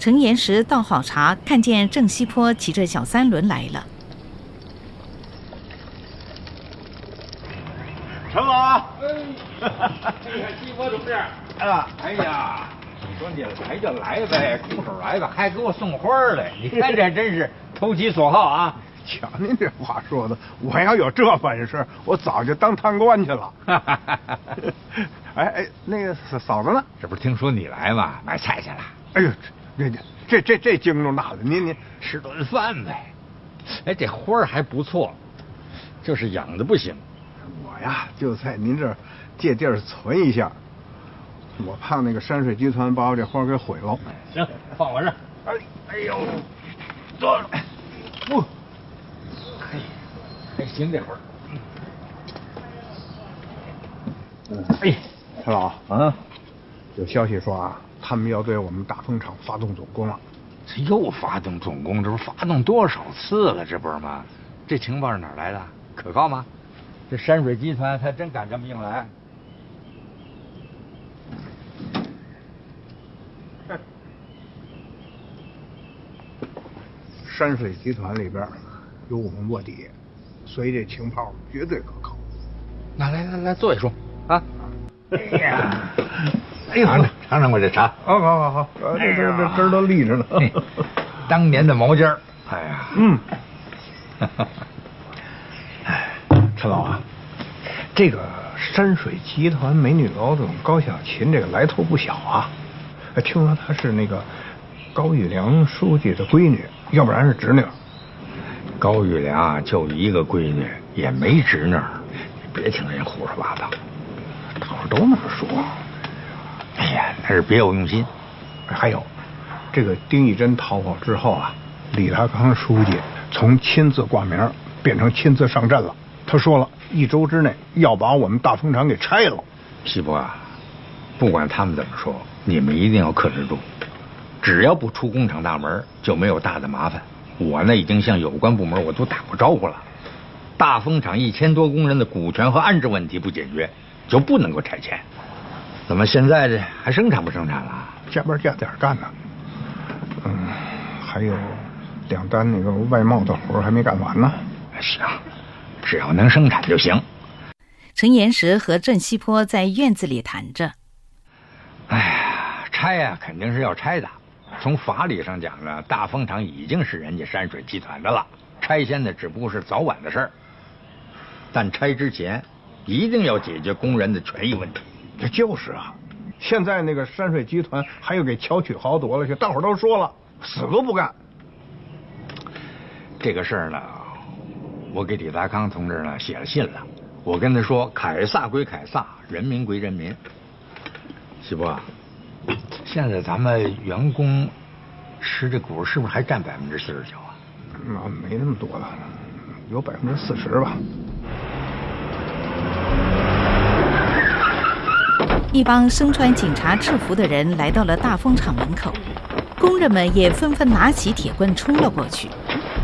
陈岩石倒好茶，看见郑西坡骑着小三轮来了。 陈老， 西坡同志， 哎呀，你说你来就来呗，空手来吧，还给我送花来，你看这真是投其所好啊！ 瞧您这话说的，我要有这本事，我早就当贪官去了。哎，那个嫂子呢？ 这不是听说你来吗？买菜去了。 哎呦，这惊动大了，您吃顿饭呗。哎，这花还不错，就是养的不行。 我呀，就在您这儿借地儿存一下，我怕那个山水集团把我这花给毁了。 行，放我这儿。哎呦，坐了。不，还行这会儿。 哎，陈老啊，有消息说啊，他们要对我们大风厂发动总攻了。 这又发动总攻，这不发动多少次了？这不是吗？这情报是哪儿来的？可靠吗？这山水集团他真敢这么硬来？ 山水集团里边有我们卧底，所以这情报绝对可靠。 那来坐一说啊！ 哎呀， 哎呦，尝尝我这茶。 好，这根儿都立着呢。 当年的毛尖儿。哎呀， 陈老啊，这个山水集团美女老总高小琴这个来头不小啊。听说她是那个高育良书记的闺女，要不然是侄女。 高育良就一个闺女，也没侄女，你别听人胡说八道。 大伙都那么说。 哎呀，那是别有用心。 还有，这个丁义珍逃跑之后啊，李达康书记从亲自挂名变成亲自上阵了。他说了，1周之内要把我们大风厂给拆了。 西波啊，不管他们怎么说，你们一定要克制住。只要不出工厂大门，就没有大的麻烦。我呢，已经向有关部门我都打过招呼了。大风厂1000多工人的股权和安置问题不解决，就不能够拆迁。怎么现在这还生产不生产了？ 加班加点干呢。还有2单那个外贸的活还没干完呢。 行，只要能生产就行。 陈岩石和郑西坡在院子里谈着。 哎呀，拆呀，肯定是要拆的。从法理上讲呢，大风厂已经是人家山水集团的了，拆迁的只不过是早晚的事儿。但拆之前，一定要解决工人的权益问题。 这就是啊，现在那个山水集团还要给巧取豪夺了去，大伙都说了，死都不干。 这个事儿呢，我给李达康同志呢写了信了，我跟他说，凯撒归凯撒，人民归人民。西波，现在咱们员工持这股是不是还占49%啊？ 没那么多了，有40%吧。 一帮身穿警察制服的人来到了大风厂门口，工人们也纷纷拿起铁棍冲了过去。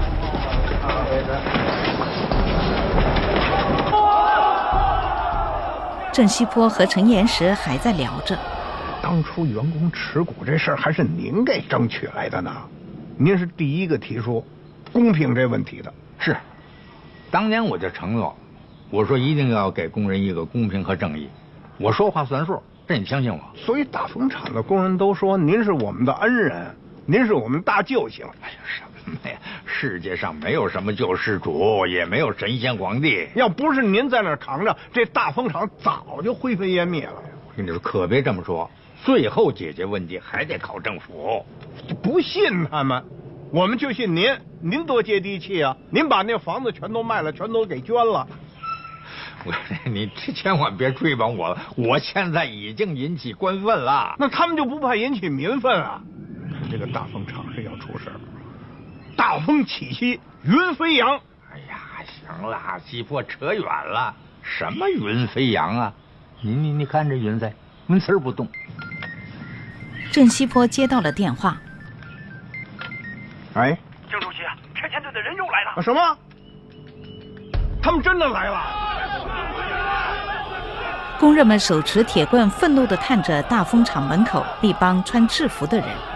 郑西坡和陈岩石还在聊着。 当初员工持股这事儿还是您给争取来的呢，您是第一个提出公平这问题的。 是，当年我就承诺，我说一定要给工人一个公平和正义，我说话算数，这你相信我。 所以大风厂的工人都说您是我们的恩人，您是我们大救星。 哎呀，什么呀？世界上没有什么救世主，也没有神仙皇帝。 要不是您在那儿扛着，这大风厂早就灰飞烟灭了。 我跟你说，可别这么说，最后解决问题还得靠政府。 不信他们，我们就信您。您多接地气啊！您把那房子全都卖了，全都给捐了。 你千万别追捧我，我现在已经引起官愤了。 那他们就不怕引起民愤啊？这个大风厂是要出事儿，大风起兮云飞扬。 哎呀，行了，西坡扯远了，什么云飞扬啊？你看这云彩，纹丝儿不动。 郑西坡接到了电话。 哎， 郑主席，拆迁队的人又来了。 什么？他们真的来了？ 工人们手持铁棍，愤怒地看着大风厂门口那帮穿制服的人。